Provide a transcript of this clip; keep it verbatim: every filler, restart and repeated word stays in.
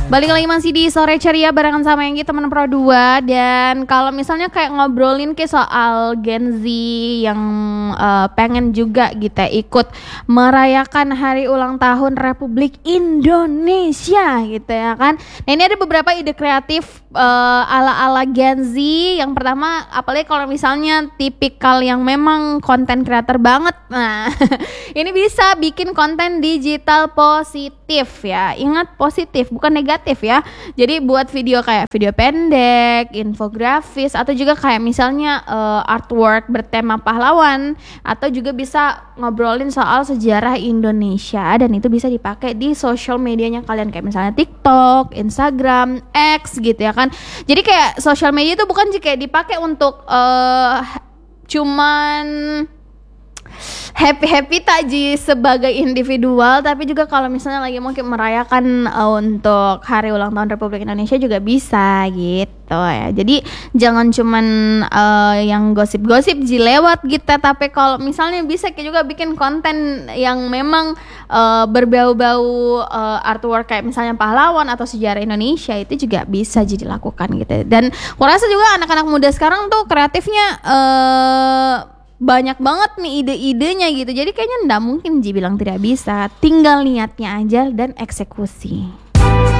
Balik lagi masih di Sore Ceria barengan sama Enggi teman Pro dua. Dan kalau misalnya kayak ngobrolin ke soal Gen Z yang uh, pengen juga gitu ya, ikut merayakan hari ulang tahun Republik Indonesia gitu ya kan. Nah ini ada beberapa ide kreatif uh, ala-ala Gen Z. Yang pertama, apalagi kalau misalnya tipikal yang memang konten creator banget. Nah ini bisa bikin konten digital positif ya. Ingat positif bukan negatif ya. Jadi buat video kayak video pendek, infografis, atau juga kayak misalnya uh, artwork bertema pahlawan, atau juga bisa ngobrolin soal sejarah Indonesia, dan itu bisa dipakai di social medianya kalian kayak misalnya TikTok, Instagram, X gitu ya kan. Jadi kayak social media itu bukan kayak dipakai untuk uh, cuman happy-happy taji sebagai individual, tapi juga kalau misalnya lagi mungkin merayakan uh, untuk hari ulang tahun Republik Indonesia juga bisa gitu ya. Jadi jangan cuman uh, yang gosip-gosip lewat gitu, tapi kalau misalnya bisa juga bikin konten yang memang uh, berbau-bau uh, artwork kayak misalnya pahlawan atau sejarah Indonesia, itu juga bisa jadi lakukan gitu. Dan aku rasa juga anak-anak muda sekarang tuh kreatifnya uh, banyak banget nih ide-idenya gitu. Jadi kayaknya nggak mungkin Ji bilang tidak bisa. Tinggal niatnya aja dan eksekusi.